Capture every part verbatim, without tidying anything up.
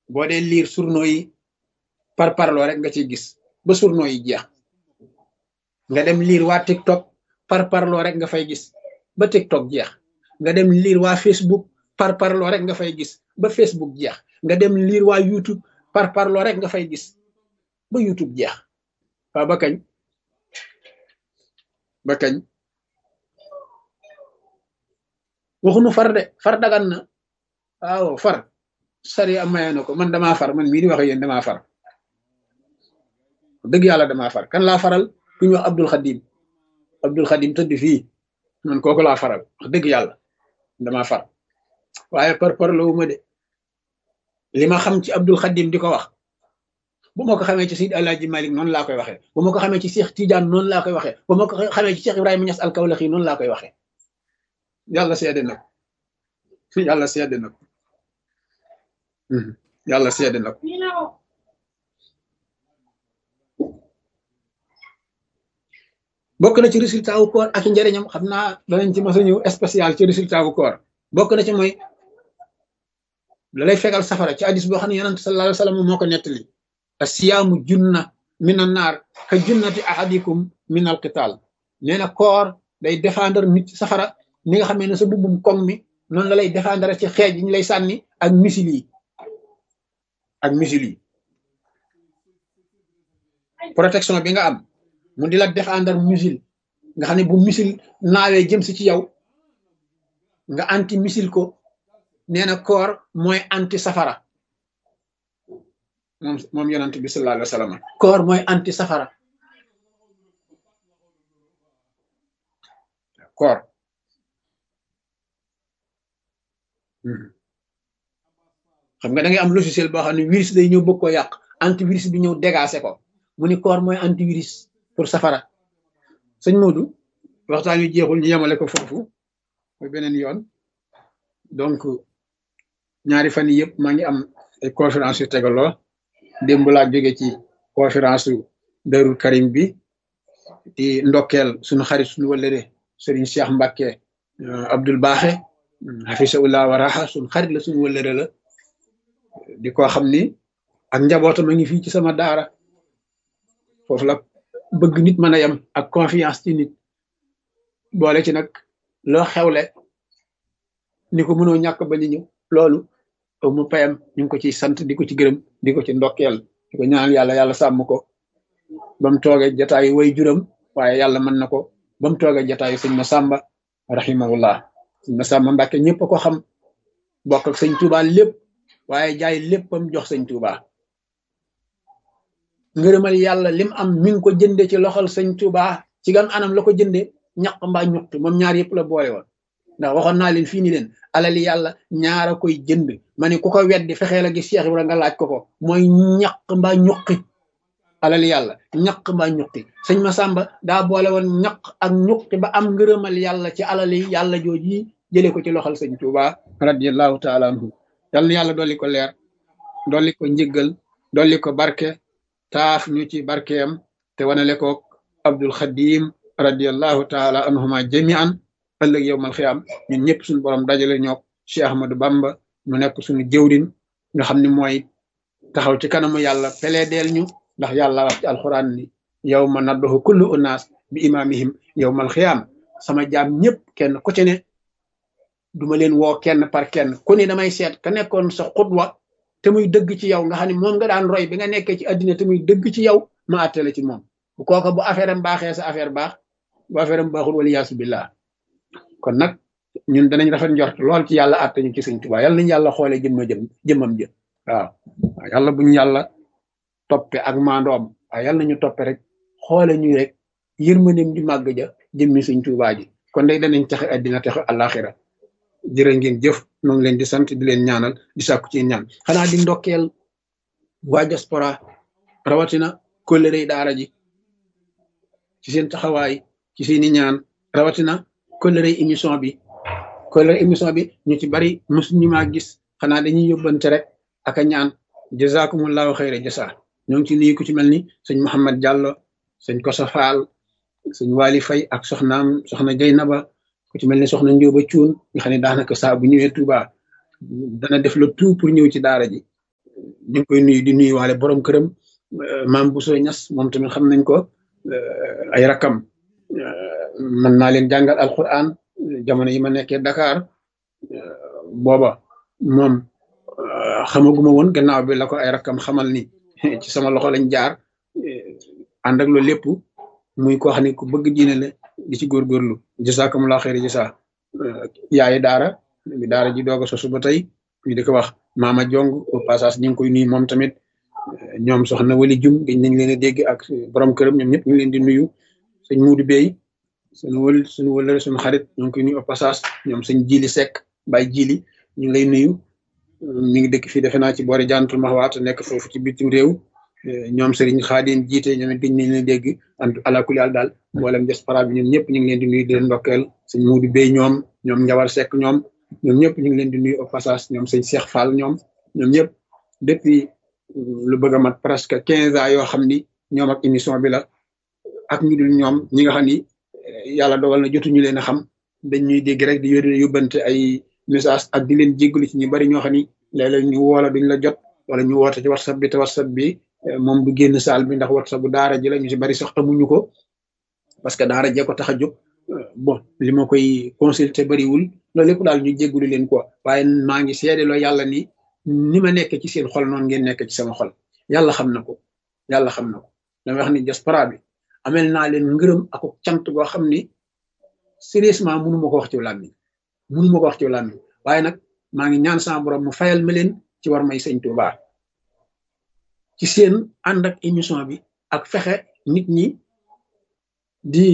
boo dee liir journaux yi par parloo rek nga ciy gis ba journaux yi jeex nga dem liir waa TikTok par parloo rek nga fay gis ba TikTok jeex nga dem liir waa Facebook par parloo rek nga fay gis ba Facebook jeex nga dem liir waa YouTube par parloo rek nga fay gis ba YouTube jeex waaw ba kañ ba kañ waxunu far de far dagan na waaw far sari am maye na ko man damaa far man mii di wax yéen damaa far dëgg yàlla damaa far kan laa faral ku ñu wax Abdul Xadim Abdul Xadim tëdd fii man kooku laa faral wax dëgg yàlla damaa far waaye par par la wuma de li ma xam ci Abdul Xadim di ko wax bu ma ko xamee ci Seydi Alaaji Malik noonu laa koy waxee bu ma ko xamee ci Cheikh Tidiane noonu laa koy waxee bu ma ko xamee ci Cheikh Ibrahima Niass al-Kawlaxi noonu laa koy waxee yàlla seede na ko yàlla seede na ko yàlla seede na ko bokk na ci résultat wu koor ak njëriñam xam naa danañ ci mos a ñëw spécial ci résultat wu koor bokk na ci mooy la lay fegal safara ci hadis boo xam ne yonent sallallahu alayhi wa sallam moo ko nettali asiyaamu junna min an naar ka junnati ahadikum min al qital nee na koor day défendre nit ci safara ni nga xamee ne sa bubbum koŋ mi noonu la lay défendre ci xeej yi ñu lay sànni ak misil yi ak misil yi protection bi nga am mu di la défendre misil nga xam ne bu misil naawee jëm si ci yow nga anti misil ko nee na koor mooy anti safara moom moom yonent bi sallallahu alayhi wa sallam koor mooy anti safara koor xam nga da ngay am logiciel boo xam ne virus day ñëw bëgg ko yàq antivirus bi ñëw dégager ko mu ni koor mooy antivirus pour safara sëñ Modou waxtaan wi jeexul ñu yemale ko foofu mooy beneen yoon donc ñaari fan yii yëpp maa ngi am ay conférence yu tegaloo démb laa jóge ci conférence su Darou Karim bi di ndokkeel suñu xarit suñu wëllëre Serigne Cheikh Mbacke Abdoul Baaxe hafisahullah wa raha suñu xarit la suñu wëllëre la di ko xam ni ak njabootam a ngi fii ci sama daara foofu la bëgg nit mën a yem ak confiance ci nit boole ci nag loo xewle ni ko mënoo ñàkk ba ni ñëw loolu mu payam ñu ngi ko ciy sant di ko ci gërëm di ko ci ndokkeel di ko ñaan yàlla yàlla sàmm ko ba mu toogee jataayu way juram waaye yàlla mën na ko ba mu toogee jataayu sëñ Masamba rahimahullah sëñ Masamba Mbàkke ñëpp a ko xam bokk ak sëñ Touba lépp waaye jaay léppam jox sëñ Touba ngërëmal yàlla lim am mi ngi ko jënde ci loxol sëñ Touba ci gan anam la ko jënde ñaq mbaa ñuqti moom ñaar yëpp la boole woon ndax waxoon naa leen fii ni leen alali yàlla ñaara koy jënd ma ne ku ko weddi fexee la gis Cheikh Ibrahima nga laaj ko ko mooy ñaq mbaa ñuqi alali yàlla ñaq mbaa ñuqi sëñ Masamba daa boole woon ñaq ak ñuqi ba am ngërëmal yàlla ci alali yàlla jooji jëlee ko ci loxol sëñ Touba radiyallahu taala anhu yal na yàlla dolli ko leer dolli ko njëggal dolli ko barke taaf ñu ci barkeem te wanale ko Abdul Xadim radiyallahu taala anhuma jami'an ëllëg yowmal xiyaam ñun ñëpp suñu borom dajale ñook Cheikh Ahmadou Bamba mu nekk suñu jëwrin nga xam ne mooy taxaw ci kanamu yàlla peleedeel ñu ndax yàlla wax ci alquran ni yawma nadduhu kullu unaas bi imaamihim yowmal xiyaam sama jaam ñëpp kenn ku ci ne duma leen woo kenn par kenn ku ne damay seet ka nekkoon sa xutwa te muy dëgg ci yow nga xam ne moom nga daan roy bi nga nekkee ci àddina te muy dëgg ci yow ma àttale ci moom bu kooka bu affaire am baaxee sa affaire baax bu affaire am baaxul wala yaasu billah kon nag ñun danañ rafet njort lool ci yàlla àtte ñu ci sëñ Tuubaa yàlla nañu yàlla xoolee jëmma jëm jëmmam jëm waaw waaw yàlla buñu yàlla toppe ak maandoom waaye yàlla nañu toppe rek xoole ñu rek yërmandeem di màgg ja jëmmi sëñ Tuubaa ji kon day danañ taxe àddina taxe àllaaxira jërë ngeen jëf ñoo ngi leen di sant di leen ñaanal di sàkku ci ñaan xanaa di ndokkeel waa diaspora rawatina kóllëre daara ji ci seen taxawaay ci seeni ñaan rawatina kóllëre émission bi kóllëre émission bi ñu ci bari mosuñu maa gis xanaa dañuy yóbbante rek ak a ñaan jazakumullahu xayra jasa ñoo ngi ci nuyu ku ci mel ni sëñ Mouhamed Diallo sëñ Kosa Fall sëñ Wali Fay ak soxnaam soxna Jeynaba ku ci mel ni soxna Njóoba Cuun nga xam ne daanaka saa bu ñëwee Touba dana def le tout pour ñëw ci daara ji ñu ngi koy nuyu di nuyu waale borom këram maam Bousso Ñas moom tamit xam nañ ko ay rakam mën naa leen jàngal alquran jamono yi ma nekkee Dakar booba moom xamaguma woon gannaaw bi la ko ay rakam xamal ni ci sama loxo lañ jaar ànd ak loolu lépp muy ko xam ne ku bëgg diine la di ci góorgóorlu jasakumulaa xeeri jasa yaayi daara bi daara ji doog a sosu ba tey ñu di ko wax maama jong au passage ñu ngi koy nuyu moom tamit ñoom soxna wali jum dañ nañ leen a dégg ak borom këram ñoom ñëpp ñu ngi leen di nuyu sëñ Muudu Bey suñu wël suñu wëlëre suñu xarit ñu ngi koy nuyu au passage ñoom sëñ Jili Seck Baye Jili ñu ngi lay nuyu mi ngi dëkk fii defe naa ci boori Jannatul Mahwa nekk foofu ci bitim réew ñoom Serigne Khadim jiite ñoom it dañ nañ leen dégg and alakuli àl daal mboolem diaspora bi ñoom ñëpp ñu ngi leen di nuyu di leen ndokkeel sëñ Muudu Bey ñoom ñoom Njawar Seck ñoom ñoom ñëpp ñu ngi leen di nuyu au passage ñoom sëñ Cheikh Fall ñoom ñoom ñëpp depuis lu bëgg a mat presque quinze ans yoo xam ni ñoom ak émission bi la ak ñu dul ñoom ñi nga xam ni yàlla dogal na jotuñu leen a xam dañ ñuy dégg rek di yónnee yóbbante ay message ak di leen jéggalu ci ñu bari ñoo xam ni léeg-léeg ñu woola duñ la jot wala ñu woote ci whatsapp bi te whatsapp bi moom du génn saal bi ndax whatsapp bu daara ji la ñu si bari sax xamuñu ko parce que daara jee ko tax a jóg bon li ma koy consulter bariwul loolu lépp daal ñu jéggalu leen ko waaye maa ngi seedeloo yàlla ni ni ma nekk ci seen xol noonu ngeen nekk ci sama xol yàlla xam na ko yàlla xam na ko dama wax ni diaspora bi amel naa leen ngërëm ak cant goo xam ni sérieusement mënu ma ko wax ci làmmiñ mënu ma ko wax ci làmmiñ waaye nag maa ngi ñaan sama borom mu fayal ma leen ci war may sëñ Tuubaa ci seen ànd ak émission bi ak fexe nit ñi di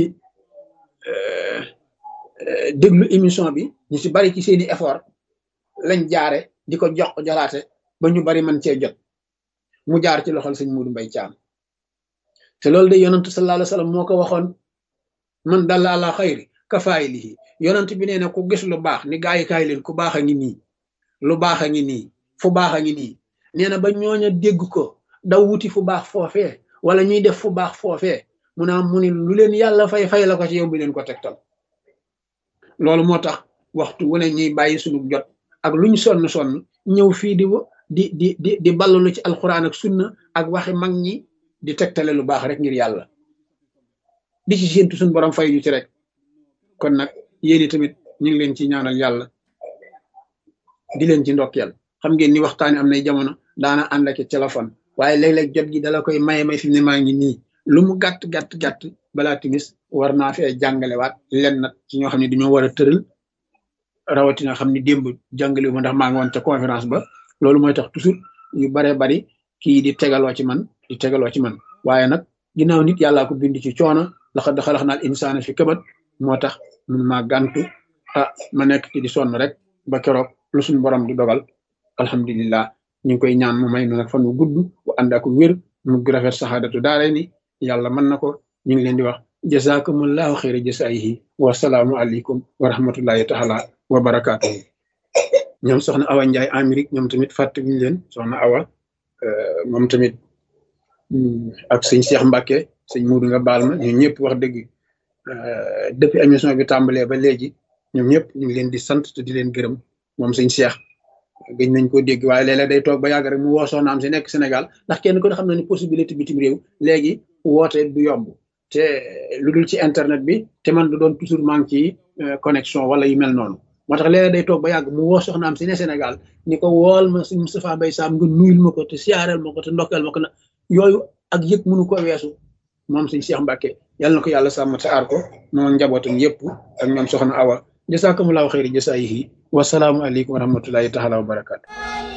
déglu émission bi ñu ci bari ci seeni effort lañ jaare di ko jox ko jolaate ba ñu bari man cee jot mu jaar ci loxol sëñ Muudu Mbay Caam te loolu de yonent sallallahu alayhi wa sallam moo ko waxoon man dalla ala xayri kafaayilihi yonent bi nee na ku gis lu baax ni gaa yi kaay leen ku baax a ngi nii lu baax a ngi nii fu baax a ngi nii nee na ba ñooña dégg ko daw wuti fu baax foofee wala ñuy def fu baax foofee mu naa mu ni lu leen yàlla fay fay la ko ci yow bi leen ko tegtal loolu moo tax waxtu wu ne ñuy bàyyi suñu jot ak luñ sonn sonn ñëw fii di di di di di ballalu ci alxuraan ak sunna ak waxi mag ñi di tegtale lu baax rek ngir yàlla di ci séentu suñu borom fay ñu ci rek kon nag yéen tamit ñu ngi leen ci ñaanal yàlla di leen ci ndokkeel xam ngeen ni waxtaani am nay jamono daana ànd ak téléphone waaye léeg-léeg jot gi dala koy maye may fi mu ne maa ngi nii lu mu gàtt gàtt gàtt balaa timis war naa fee jàngalewaat len nag ci ñoo xam ne dañoo war a tëral rawatina xam ni démb jàngale wu ma ndax maa ngi woon ca conférence ba loolu mooy tax toujours yu baree bari kii di tegaloo ci man di tegaloo ci man waaye nag ginnaaw nit yàllaa ko bind ci coono laxad xalaqnal insaana fi kabad moo tax mun maa gàntu ah ma nekk ci di sonn rek ba keroog lu suñu borom di dogal alhamdulillah ñu ngi koy ñaan mu may nu nag fan wu gudd bu ànd ak wér mu rafet saxaadatu daare ni yàlla mën na ko ñu ngi leen di wax jazakumullahu xayra jasaayihi wa salaamu aleykum wa rahmatullahi taala wa barakaatuhu ñoom soxna Awa Njaay Amérique ñoom tamit fàttewuñu leen soxna Awa moom tamit ak sëñ Cheikh Mbacke sëñ Muudu nga baal ma ñoom ñëpp wax dëgg depuis émission bi tàmbalee ba léegi ñoom ñëpp ñu ngi leen di sant te di leen gërëm moom sëñ Cheikh gëj nañ ko dégg waaye léeg-léeg day toog ba yàgg rek mu woo soxnaam si nekk Sénégal ndax kenn ko xam na ni possibilité bitim réew léegi woote du yomb te lu dul ci internet bi te man du doon toujours manque ci connexion wala yu mel noonu moo tax léeg-léeg day toog ba yàgg mu woo soxnaam si ne Sénégal ni ko wool ma si Moustapha Mbaye Sam nga nuyul ma ko te siyaareel ma ko te ndokkeel ma ko na yooyu ak yëg mënu ko weesu moom sëñ Cheikh Mbacke yàlla na ko yàlla sàmm te aar ko moom njabootam yëpp ak ñoom soxna Awa jazakumullahu xayri jasaayihi wasalaamu aleykum wa rahmatullahi taala wa barakaatu